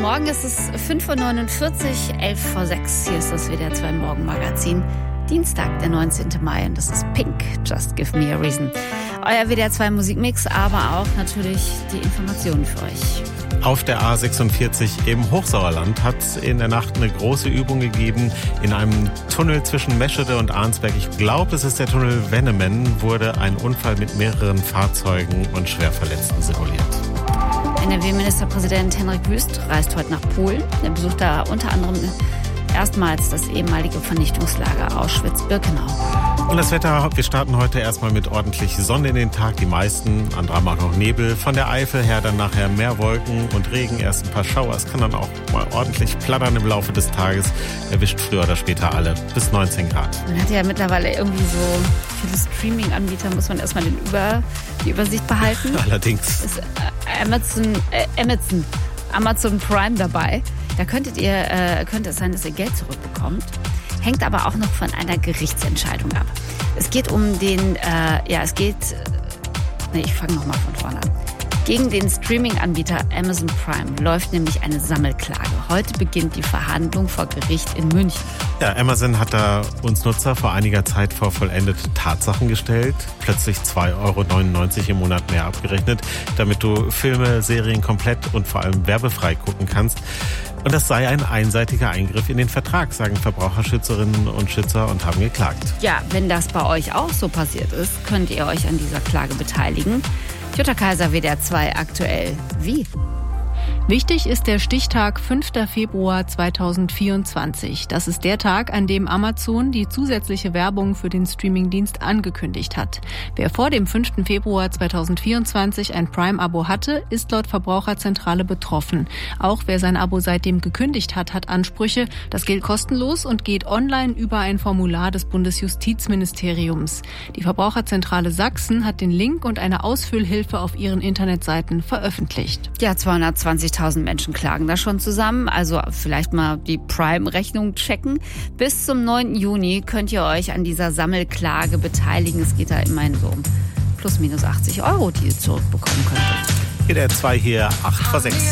Morgen, es ist 5.49 Uhr, 11 vor 6. Hier ist das WDR 2 Morgenmagazin. Dienstag, der 19. Mai, und das ist Pink, Just Give Me a Reason. Euer WDR 2 Musikmix, aber auch natürlich die Informationen für euch. Auf der A46 im Hochsauerland hat es in der Nacht eine große Übung gegeben. In einem Tunnel zwischen Meschede und Arnsberg, ich glaube, es ist der Tunnel Wennemen, wurde ein Unfall mit mehreren Fahrzeugen und Schwerverletzten simuliert. NRW-Ministerpräsident Hendrik Wüst reist heute nach Polen. Er besucht da unter anderem erstmals das ehemalige Vernichtungslager Auschwitz-Birkenau. Und das Wetter, wir starten heute erstmal mit ordentlich Sonne in den Tag. Die meisten, andere haben auch noch Nebel. Von der Eifel her dann nachher mehr Wolken und Regen, erst ein paar Schauer. Es kann dann auch mal ordentlich plattern im Laufe des Tages. Erwischt früher oder später alle. Bis 19 Grad. Man hat ja mittlerweile irgendwie so viele Streaming-Anbieter, muss man erstmal die Übersicht behalten. Allerdings. Ist Amazon Prime dabei. Da könnte es sein, dass ihr Geld zurückbekommt. Hängt aber auch noch von einer Gerichtsentscheidung ab. Es geht um den, ich fange nochmal von vorne an. Gegen den Streaming-Anbieter Amazon Prime läuft nämlich eine Sammelklage. Heute beginnt die Verhandlung vor Gericht in München. Ja, Amazon hat da uns Nutzer vor einiger Zeit vor vollendete Tatsachen gestellt. Plötzlich 2,99 € im Monat mehr abgerechnet, damit du Filme, Serien komplett und vor allem werbefrei gucken kannst. Und das sei ein einseitiger Eingriff in den Vertrag, sagen Verbraucherschützerinnen und Schützer und haben geklagt. Ja, wenn das bei euch auch so passiert ist, könnt ihr euch an dieser Klage beteiligen. Jutta Kaiser, WDR 2 aktuell. Wie? Wichtig ist der Stichtag 5. Februar 2024. Das ist der Tag, an dem Amazon die zusätzliche Werbung für den Streamingdienst angekündigt hat. Wer vor dem 5. Februar 2024 ein Prime-Abo hatte, ist laut Verbraucherzentrale betroffen. Auch wer sein Abo seitdem gekündigt hat, hat Ansprüche. Das gilt kostenlos und geht online über ein Formular des Bundesjustizministeriums. Die Verbraucherzentrale Sachsen hat den Link und eine Ausfüllhilfe auf ihren Internetseiten veröffentlicht. Ja, 220.000 Menschen klagen da schon zusammen. Also vielleicht mal die Prime-Rechnung checken. Bis zum 9. Juni könnt ihr euch an dieser Sammelklage beteiligen. Es geht da immerhin so um plus minus 80 €, die ihr zurückbekommen könntet. WDR 2 hier, 8 vor 6.